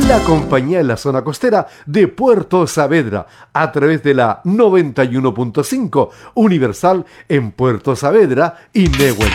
la compañía en la zona costera de Puerto Saavedra, a través de la 91.5 Universal en Puerto Saavedra y Nehuenco.